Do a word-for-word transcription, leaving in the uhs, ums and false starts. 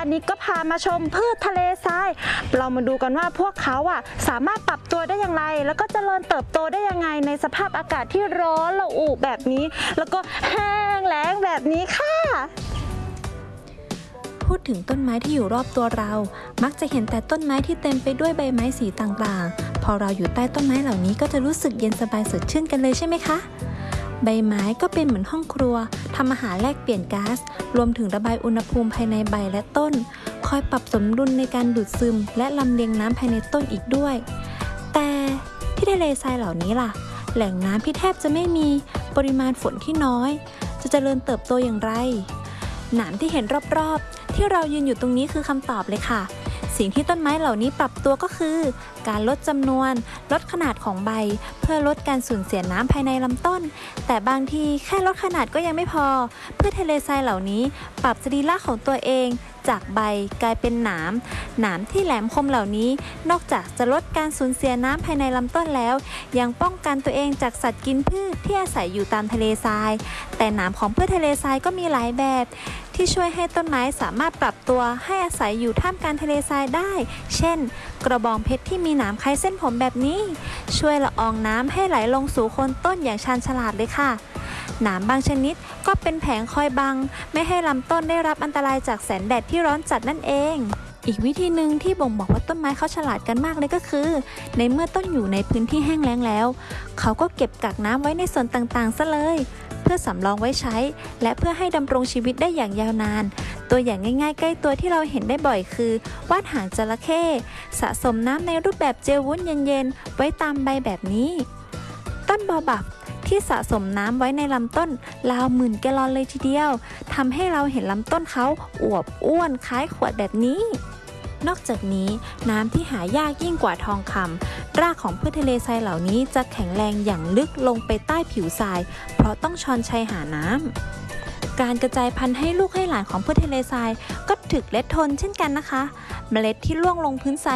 วันนี้ก็พามาชมพืชทะเลทรายเรามาดูกันว่าพวกเขาอ่ะสามารถปรับตัวได้อย่างไรแล้วก็เจริญเติบโตได้ยังไงในสภาพอากาศที่ร้อนระอุแบบนี้แล้วก็แห้งแล้งแบบนี้ค่ะพูดถึงต้นไม้ที่อยู่รอบตัวเรามักจะเห็นแต่ต้นไม้ที่เต็มไปด้วยใบไม้สีต่างๆพอเราอยู่ใต้ต้นไม้เหล่านี้ก็จะรู้สึกเย็นสบายสดชื่นกันเลยใช่ไหมคะใบไม้ก็เป็นเหมือนห้องครัวทำอาหารแลกเปลี่ยนก๊าซรวมถึงระบายอุณหภูมิภายในใบและต้นคอยปรับสมดุลในการดูดซึมและลำเลียงน้ำภายในต้นอีกด้วยแต่ที่ทะเลทรายเหล่านี้ล่ะแหล่งน้ำที่แทบจะไม่มีปริมาณฝนที่น้อยจะเจริญเติบโตอย่างไรหนามที่เห็นรอบๆที่เรายืนอยู่ตรงนี้คือคำตอบเลยค่ะสิ่งที่ต้นไม้เหล่านี้ปรับตัวก็คือการลดจำนวนลดขนาดของใบเพื่อลดการสูญเสียน้ำภายในลำต้นแต่บางทีแค่ลดขนาดก็ยังไม่พอเพื่อทะเลทรายเหล่านี้ปรับสรีระของตัวเองจากใบกลายเป็นหนามหนามที่แหลมคมเหล่านี้นอกจากจะลดการสูญเสียน้ำภายในลำต้นแล้วยังป้องกันตัวเองจากสัตว์กินพืชที่อาศัยอยู่ตามทะเลทรายแต่หนามของพืชทะเลทรายก็มีหลายแบบที่ช่วยให้ต้นไม้สามารถปรับตัวให้อาศัยอยู่ท่ามกลางทะเลทรายได้เช่นกระบองเพชรที่มีหนามคล้ายเส้นผมแบบนี้ช่วยละอองน้ำให้ไหลลงสู่โคนต้นอย่างชาญฉลาดเลยค่ะหนามบางชนิดก็เป็นแผงคอยบังไม่ให้ลำต้นได้รับอันตรายจากแสงแดดที่ร้อนจัดนั่นเองอีกวิธีหนึ่งที่บ่งบอกว่าต้นไม้เขาฉลาดกันมากเลยก็คือในเมื่อต้นอยู่ในพื้นที่แห้งแล้งแล้วเขาก็เก็บกักน้ำไว้ในส่วนต่างๆซะเลยเพื่อสำรองไว้ใช้และเพื่อให้ดำรงชีวิตได้อย่างยาวนานตัวอย่างง่ายๆใกล้ตัวที่เราเห็นได้บ่อยคือวาดหางจระเข้สะสมน้ำในรูปแบบเจลวุ้นเย็นๆไว้ตามใบแบบนี้ต้นบอบับที่สะสมน้ำไว้ในลำต้นราวหมื่นแกลลอนเลยทีเดียวทำให้เราเห็นลำต้นเขาอวบอ้วนคล้ายขวดแบบนี้นอกจากนี้น้ำที่หายากยิ่งกว่าทองคำรากของพืชทะเลทรายเหล่านี้จะแข็งแรงอย่างลึกลงไปใต้ผิวทรายเพราะต้องชอนชัยหาน้ำการกระจายพันธุ์ให้ลูกให้หลานของพืชทะเลทรายก็ถึกและทนเช่นกันนะคะเมล็ดที่ร่วงลงพื้นทราย